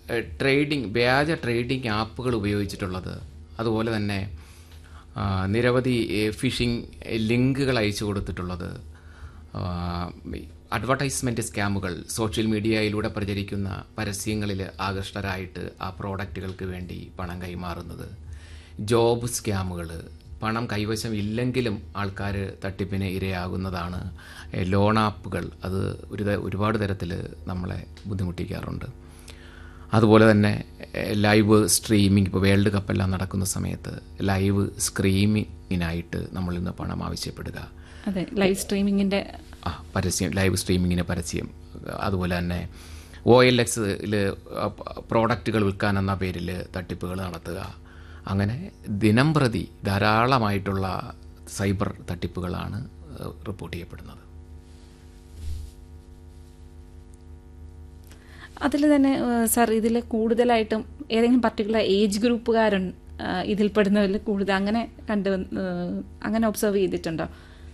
വ്യാജ ട്രേഡിംഗ് ആപ്പുകൾ ഉപയോഗിച്ചിട്ടുള്ളത്, അതുപോലെ തന്നെ നിരവധി ഫിഷിംഗ് ലിങ്കുകൾ അയച്ചു കൊടുത്തിട്ടുള്ളത്, അഡ്വർടൈസ്മെൻറ്റ് സ്കാമുകൾ, സോഷ്യൽ മീഡിയയിലൂടെ പ്രചരിക്കുന്ന പരസ്യങ്ങളിൽ ആകൃഷ്ടരായിട്ട് ആ പ്രോഡക്റ്റുകൾക്ക് വേണ്ടി പണം കൈമാറുന്നത്, ജോബ് സ്കാമുകൾ, പണം കൈവശം ഇല്ലെങ്കിലും ആൾക്കാർ തട്ടിപ്പിന് ഇരയാകുന്നതാണ് ലോൺ ആപ്പുകൾ. അത് ഒരുപാട് തരത്തിൽ നമ്മളെ ബുദ്ധിമുട്ടിക്കാറുണ്ട്. അതുപോലെ തന്നെ ലൈവ് സ്ട്രീമിംഗ്, ഇപ്പോൾ വേൾഡ് കപ്പെല്ലാം നടക്കുന്ന സമയത്ത് ലൈവ് സ്ട്രീമിങ്ങിനായിട്ട് നമ്മളിൽ നിന്ന് പണം ആവശ്യപ്പെടുക. അതെ, ലൈവ് സ്ട്രീമിങ്ങിൻ്റെ പരസ്യം, ലൈവ് സ്ട്രീമിങ്ങിന് പരസ്യം. അതുപോലെ തന്നെ OLXൽ പ്രോഡക്റ്റുകൾ വിൽക്കാനെന്ന പേരിൽ തട്ടിപ്പുകൾ നടത്തുക. അങ്ങനെ ദിനം പ്രതി ധാരാളമായിട്ടുള്ള സൈബർ തട്ടിപ്പുകളാണ് റിപ്പോർട്ട് ചെയ്യപ്പെടുന്നത്. അതിൽ തന്നെ സാർ, ഇതിൽ കൂടുതലായിട്ടും ഏതെങ്കിലും പർട്ടിക്കുലർ ഏജ് ഗ്രൂപ്പുകാരുണ്ട് ഇതിൽപ്പെടുന്നതിൽ കൂടുതൽ അങ്ങനെ ഒബ്സർവ് ചെയ്തിട്ടുണ്ടോ?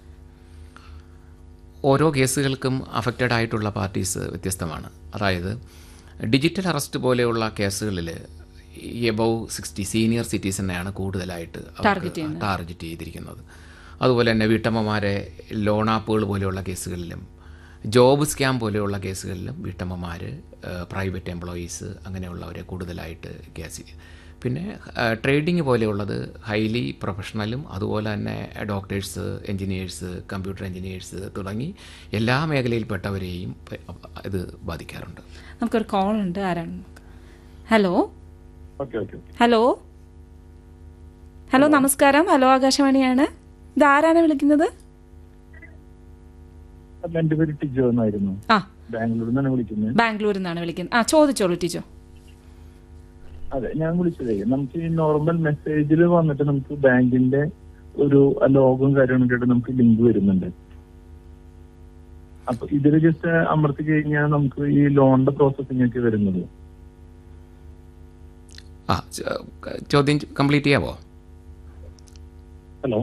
ഓരോ കേസുകൾക്കും അഫക്റ്റഡ് ആയിട്ടുള്ള പാർട്ടീസ് വ്യത്യസ്തമാണ്. അതായത് ഡിജിറ്റൽ അറസ്റ്റ് പോലെയുള്ള കേസുകളിൽ എബവ് 60 സീനിയർ സിറ്റിസനെയാണ് കൂടുതലായിട്ട് ടാർഗറ്റ് ചെയ്തിരിക്കുന്നത്. അതുപോലെ തന്നെ വീട്ടമ്മമാരെ ലോൺ ആപ്പുകൾ പോലെയുള്ള കേസുകളിലും, ജോബ് സ്കാം പോലെയുള്ള കേസുകളിലും വീട്ടമ്മമാർ, പ്രൈവറ്റ് എംപ്ലോയീസ്, അങ്ങനെയുള്ളവരെ കൂടുതലായിട്ട് കേസ്. പിന്നെ ട്രേഡിംഗ് പോലെയുള്ളത് ഹൈലി പ്രൊഫഷണലും, അതുപോലെ തന്നെ ഡോക്ടേഴ്സ്, എൻജിനീയേഴ്സ്, കമ്പ്യൂട്ടർ എൻജിനീയേഴ്സ് തുടങ്ങി എല്ലാ മേഖലയിൽപ്പെട്ടവരെയും ഇത് ബാധിക്കാറുണ്ട്. നമുക്കൊരു കോൾ ഉണ്ട്. ആരാണ്? ഹലോ ഹലോ നമസ്കാരം. ഹലോ, ആകാശവാണിയാണ്. ഇത് ആരാണ് വിളിക്കുന്നത്? എന്റെ പേര് ടിജോ എന്നായിരുന്നു. ബാംഗ്ലൂരിൽ നിന്നാണ് വിളിക്കുന്നത്. ബാംഗ്ലൂരിൽ നിന്നാണ് വിളിക്കുന്നത്. ചോദിച്ചോളൂ ടിജോ. അതെ, ഞാൻ വിളിച്ചതേ, നമുക്ക് ഈ നോർമൽ മെസ്സേജിൽ വന്നിട്ട് നമുക്ക് ബാങ്കിന്റെ ഒരു ലോഗും കാര്യങ്ങളൊക്കെ നമുക്ക് ലിങ്ക് വരുന്നുണ്ട്. അപ്പൊ ഇതിൽ ജസ്റ്റ് അമർത്തി കഴിഞ്ഞാൽ നമുക്ക് ഈ ലോണിന്റെ പ്രോസസ്സിംഗ് ഒക്കെ വരുന്നത്. ചോദ്യം കംപ്ലീറ്റ് ചെയ്യാവോ? ഹലോ,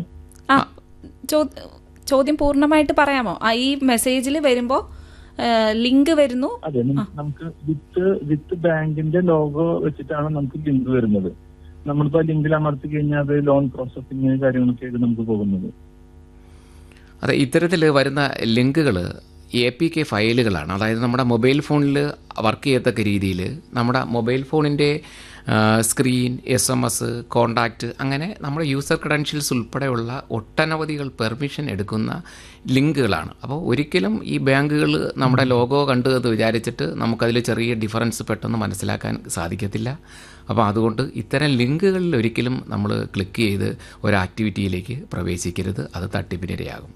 ചോദ്യം പൂർണ്ണമായിട്ട് പറയാമോ? ഈ മെസ്സേജിൽ വരുമ്പോ ലിങ്ക് വരുന്നു. അതെ, നമുക്ക് വിത്ത് ബാങ്കിന്റെ ലോഗോ വെച്ചിട്ടാണ് നമുക്ക് ലിങ്ക് വരുന്നത്. നമ്മളിപ്പോ ലിങ്കിൽ അമർത്തി കഴിഞ്ഞാൽ അത് ലോൺ പ്രോസസ്സിംഗ് കാര്യങ്ങളൊക്കെ ആയിട്ട് നമുക്ക് പോകുന്നത്. അതെ, ഇത്തരത്തിൽ വരുന്ന ലിങ്കുകൾ APK ഫയലുകളാണ്. അതായത് നമ്മുടെ മൊബൈൽ ഫോണിൽ വർക്ക് ചെയ്യത്തക്ക രീതിയിൽ നമ്മുടെ മൊബൈൽ ഫോണിൻ്റെ സ്ക്രീൻ, SMS, കോണ്ടാക്റ്റ്, അങ്ങനെ നമ്മുടെ യൂസർ ക്രെഡൻഷ്യൽസ് ഉൾപ്പെടെയുള്ള ഒട്ടനവധികൾ പെർമിഷൻ എടുക്കുന്ന ലിങ്കുകളാണ്. അപ്പോൾ ഒരിക്കലും ഈ ബാങ്കുകൾ നമ്മുടെ ലോഗോ കണ്ടു എന്ന് വിചാരിച്ചിട്ട് നമുക്കതിൽ ചെറിയ ഡിഫറൻസ് പെട്ടെന്ന് മനസ്സിലാക്കാൻ സാധിക്കത്തില്ല. അപ്പോൾ അതുകൊണ്ട് ഇത്തരം ലിങ്കുകളിൽ ഒരിക്കലും നമ്മൾ ക്ലിക്ക് ചെയ്ത് ഒരു ആക്ടിവിറ്റിയിലേക്ക് പ്രവേശിക്കരുത്. അത് തട്ടിപ്പിനിരയാകും.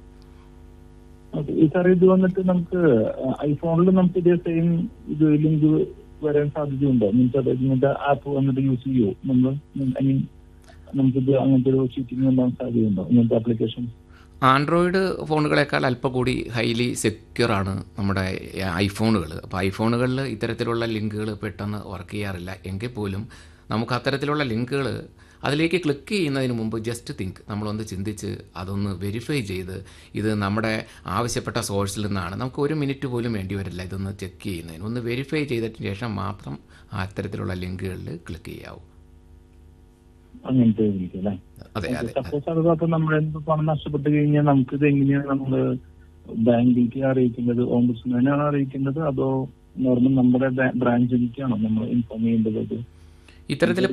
സാർ, ഇത് വന്നിട്ട് നമുക്ക് ഐഫോണിൽ നമുക്ക് ഇതേ സെയിം ഇത് ലിങ്ക് വരാൻ സാധ്യതയുണ്ടോ? മീൻസ് അത് ഇങ്ങനത്തെ ആപ്പ് വന്നിട്ട് യൂസ് ചെയ്യുമോ നമ്മൾ? ഐ മീൻ നമുക്കിത് അങ്ങനത്തെ ഒരു ചീറ്റിംഗ് ഉണ്ടാകാൻ സാധ്യതയുണ്ടോ ഇങ്ങനത്തെ ആപ്ലിക്കേഷൻ? ആൻഡ്രോയിഡ് ഫോണുകളെക്കാൾ അല്പം കൂടി ഹൈലി സെക്യൂറാണ് നമ്മുടെ ഐഫോണുകൾ. അപ്പോൾ ഐഫോണുകളിൽ ഇത്തരത്തിലുള്ള ലിങ്കുകൾ പെട്ടെന്ന് വർക്ക് ചെയ്യാറില്ല. എങ്കിൽ പോലും നമുക്ക് അത്തരത്തിലുള്ള ലിങ്കുകൾ അതിലേക്ക് ക്ലിക്ക് ചെയ്യുന്നതിന് മുമ്പ് ജസ്റ്റ് തിങ്ക്, നമ്മളൊന്ന് ചിന്തിച്ച് അതൊന്ന് വെരിഫൈ ചെയ്ത് ഇത് നമ്മുടെ ആവശ്യപ്പെട്ട സോഴ്സിൽ നിന്നാണ്. നമുക്ക് 1 മിനിറ്റ് പോലും വേണ്ടി വരില്ല ഇതൊന്ന് ചെക്ക് ചെയ്യുന്നതിന്. ഒന്ന് വെരിഫൈ ചെയ്തതിന് ശേഷം മാത്രം അത്തരത്തിലുള്ള ലിങ്കുകളിൽ ക്ലിക്ക് ചെയ്യാവൂ. അങ്ങനത്തെ അതെ അതെ. സപ്പോസ് അപ്പൊ നമ്മൾ പണം നഷ്ടപ്പെട്ട് കഴിഞ്ഞാൽ നമുക്കിത് എങ്ങനെയാണ് നമ്മൾ ബാങ്കിലേക്ക് അറിയിക്കേണ്ടത്? ഓംബുഡ്സ്മാനാണ് അറിയിക്കേണ്ടത് അതോ നോർമൽ നമ്മുടെ ബ്രാഞ്ചിലേക്കാണോ നമ്മൾ ഇൻഫോം ചെയ്യേണ്ടത്? ഇത്തരത്തിൽ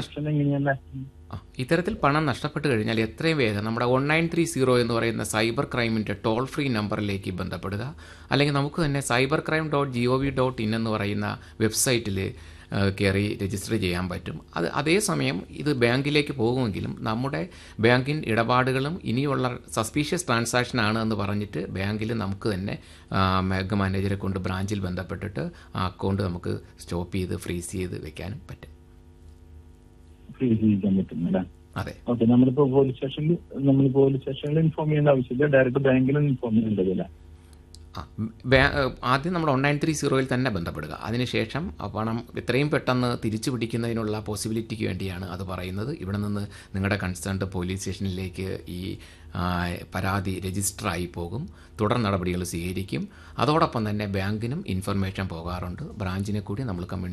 പണം നഷ്ടപ്പെട്ട് കഴിഞ്ഞാൽ എത്രയും വേഗം നമ്മുടെ 1930 എന്ന് പറയുന്ന സൈബർ ക്രൈമിൻ്റെ ടോൾ ഫ്രീ നമ്പറിലേക്ക് ബന്ധപ്പെടുക. അല്ലെങ്കിൽ നമുക്ക് തന്നെ cybercrime.gov.in എന്ന് പറയുന്ന വെബ്സൈറ്റിൽ കയറി രജിസ്റ്റർ ചെയ്യാൻ പറ്റും. അതേസമയം ഇത് ബാങ്കിലേക്ക് പോകുമെങ്കിലും നമ്മുടെ ബാങ്കിൻ ഇടപാടുകളും ഇനിയുള്ള സസ്പീഷ്യസ് ട്രാൻസാക്ഷൻ ആണ് എന്ന് പറഞ്ഞിട്ട് ബാങ്കിൽ നമുക്ക് തന്നെ ബാങ്ക് മാനേജറെ കൊണ്ട് ബ്രാഞ്ചിൽ ബന്ധപ്പെട്ടിട്ട് ആ അക്കൗണ്ട് നമുക്ക് സ്റ്റോപ്പ് ചെയ്ത് ഫ്രീസ് ചെയ്ത് വെക്കാനും പറ്റും. അതെ, ഓക്കെ. നമ്മളിപ്പോ പോലീസ് സ്റ്റേഷനിൽ ഇൻഫോം ചെയ്യേണ്ട ആവശ്യമില്ല, ഡയറക്റ്റ് ബാങ്കിൽ ഇൻഫോം ചെയ്യേണ്ടതില്ല. ആദ്യം നമ്മൾ 1930 തന്നെ ബന്ധപ്പെടുക. അതിനുശേഷം പണം എത്രയും പെട്ടെന്ന് തിരിച്ചു പിടിക്കുന്നതിനുള്ള പോസിബിലിറ്റിക്ക് വേണ്ടിയാണ് അത് പറയുന്നത്. ഇവിടെ നിന്ന് നിങ്ങളുടെ കൺസേൺഡ് പോലീസ് സ്റ്റേഷനിലേക്ക് ഈ പരാതി രജിസ്റ്ററായി പോകും. തുടർ നടപടികൾ സ്വീകരിക്കും. അതോടൊപ്പം തന്നെ ബാങ്കിനും ഇൻഫർമേഷൻ പോകാറുണ്ട്. ബ്രാഞ്ചിനെ കൂടി നമ്മൾ